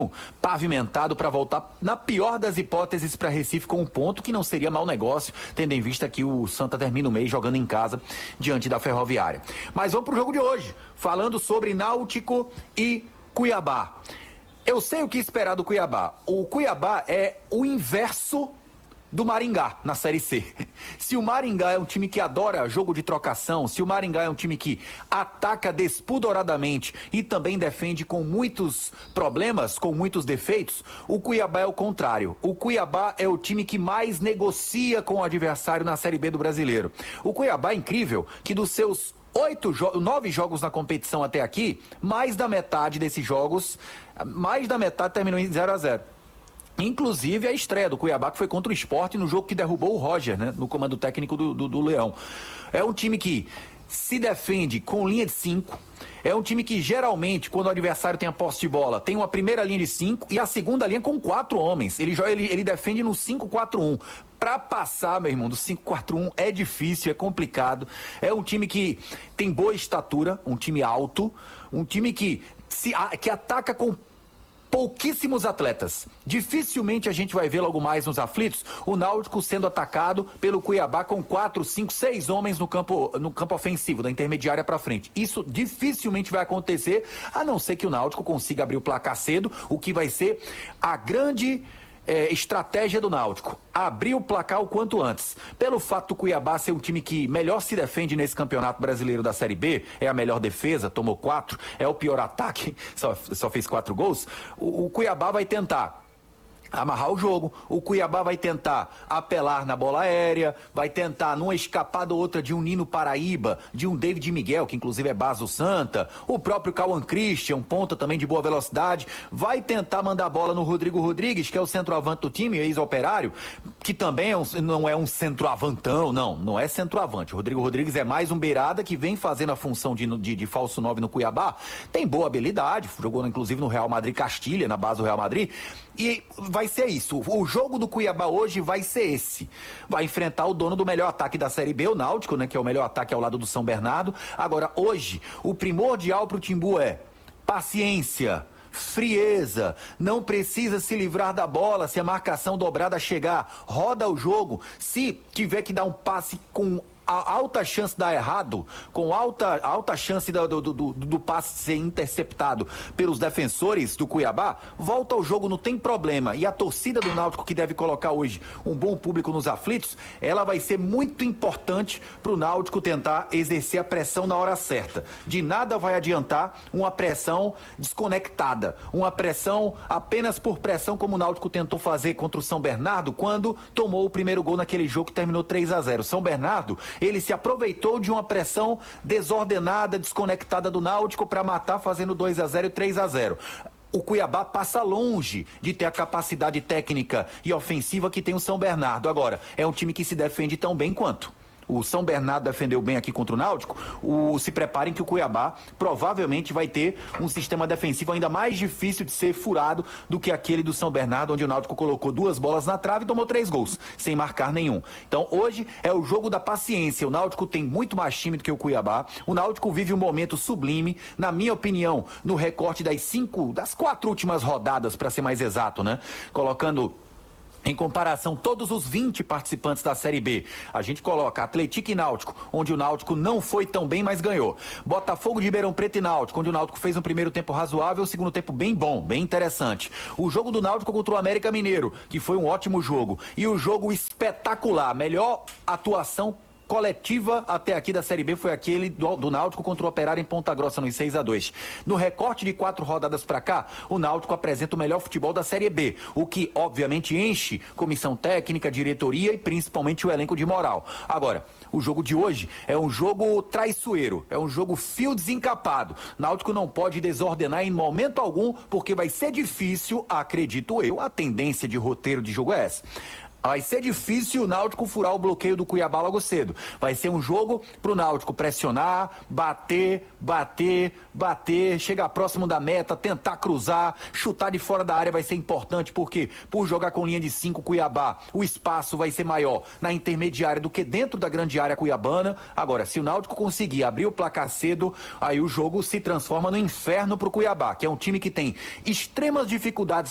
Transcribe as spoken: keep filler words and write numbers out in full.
pavimentado para voltar, na pior das hipóteses, para Recife com um ponto, que não seria mau negócio, tendo em vista que o Santa termina o mês jogando em casa diante da Ferroviária. Mas vamos para o jogo de hoje, falando sobre Náutico e Cuiabá. Eu sei o que esperar do Cuiabá. O Cuiabá é o inverso do Maringá na Série C. Se o Maringá é um time que adora jogo de trocação, se o Maringá é um time que ataca despudoradamente e também defende com muitos problemas, com muitos defeitos, o Cuiabá é o contrário. O Cuiabá é o time que mais negocia com o adversário na Série B do Brasileiro. O Cuiabá é incrível que dos seus Oito jo- nove jogos na competição até aqui, mais da metade desses jogos, mais da metade terminou em zero a zero. Inclusive a estreia do Cuiabá, que foi contra o Sport no jogo que derrubou o Roger, né, no comando técnico do, do, do Leão. É um time que se defende com linha de cinco. É um time que geralmente, quando o adversário tem a posse de bola, tem uma primeira linha de cinco e a segunda linha com quatro homens. Ele, joga, ele, ele defende no cinco quatro um. Para passar, meu irmão, do cinco quatro um é difícil, é complicado. É um time que tem boa estatura, um time alto, um time que, se, que ataca com pouquíssimos atletas. Dificilmente a gente vai ver logo mais nos aflitos o Náutico sendo atacado pelo Cuiabá com quatro, cinco, seis homens no campo, no campo ofensivo, da intermediária para frente. Isso dificilmente vai acontecer, a não ser que o Náutico consiga abrir o placar cedo, o que vai ser a grande É, estratégia do Náutico, abrir o placar o quanto antes. Pelo fato do Cuiabá ser um time que melhor se defende nesse campeonato brasileiro da Série B, é a melhor defesa, tomou quatro, é o pior ataque, só, só fez quatro gols, o, o Cuiabá vai tentar amarrar o jogo, o Cuiabá vai tentar apelar na bola aérea, vai tentar numa escapada ou outra de um Nino Paraíba, de um David Miguel, que inclusive é base do Santa, o próprio Cauã Christian, ponta também de boa velocidade, vai tentar mandar a bola no Rodrigo Rodrigues, que é o centroavante do time, ex-operário, que também é um, não é um centroavantão, não, não é centroavante. O Rodrigo Rodrigues é mais um beirada que vem fazendo a função de, de, de falso nove no Cuiabá, tem boa habilidade, jogou inclusive no Real Madrid Castilha, na base do Real Madrid, e vai ser isso. O jogo do Cuiabá hoje vai ser esse. Vai enfrentar o dono do melhor ataque da Série B, o Náutico, né, que é o melhor ataque ao lado do São Bernardo. Agora, hoje, o primordial para o Timbu é paciência, frieza, não precisa se livrar da bola se a marcação dobrada chegar, roda o jogo. Se tiver que dar um passe com a alta chance de dar errado, com alta, alta chance do, do, do, do passe ser interceptado pelos defensores do Cuiabá, volta ao jogo, não tem problema. E a torcida do Náutico, que deve colocar hoje um bom público nos aflitos, ela vai ser muito importante para o Náutico tentar exercer a pressão na hora certa. De nada vai adiantar uma pressão desconectada, uma pressão apenas por pressão, como o Náutico tentou fazer contra o São Bernardo quando tomou o primeiro gol naquele jogo que terminou três a zero. São Bernardo, ele se aproveitou de uma pressão desordenada, desconectada do Náutico para matar, fazendo dois a zero e três a zero. O Cuiabá passa longe de ter a capacidade técnica e ofensiva que tem o São Bernardo. Agora, é um time que se defende tão bem quanto. O São Bernardo defendeu bem aqui contra o Náutico. O, se preparem que o Cuiabá provavelmente vai ter um sistema defensivo ainda mais difícil de ser furado do que aquele do São Bernardo, onde o Náutico colocou duas bolas na trave e tomou três gols, sem marcar nenhum. Então hoje é o jogo da paciência. O Náutico tem muito mais time do que o Cuiabá. O Náutico vive um momento sublime, na minha opinião, no recorte das cinco, das quatro últimas rodadas, para ser mais exato, né? Colocando em comparação, todos os vinte participantes da Série B, a gente coloca Atlético e Náutico, onde o Náutico não foi tão bem, mas ganhou. Botafogo de Ribeirão Preto e Náutico, onde o Náutico fez um primeiro tempo razoável, um segundo tempo bem bom, bem interessante. O jogo do Náutico contra o América Mineiro, que foi um ótimo jogo. E o jogo espetacular, melhor atuação coletiva até aqui da Série B foi aquele do, do Náutico contra o Operário em Ponta Grossa, nos seis a dois. No recorte de quatro rodadas para cá, o Náutico apresenta o melhor futebol da Série B, o que obviamente enche comissão técnica, diretoria e principalmente o elenco de moral. Agora, o jogo de hoje é um jogo traiçoeiro, é um jogo fio desencapado. Náutico não pode desordenar em momento algum, porque vai ser difícil, acredito eu, a tendência de roteiro de jogo é essa. Vai ser difícil o Náutico furar o bloqueio do Cuiabá logo cedo. Vai ser um jogo pro Náutico pressionar, bater, bater, bater, chegar próximo da meta, tentar cruzar, chutar de fora da área vai ser importante, porque por jogar com linha de cinco Cuiabá, o espaço vai ser maior na intermediária do que dentro da grande área cuiabana. Agora, se o Náutico conseguir abrir o placar cedo, aí o jogo se transforma no inferno pro Cuiabá, que é um time que tem extremas dificuldades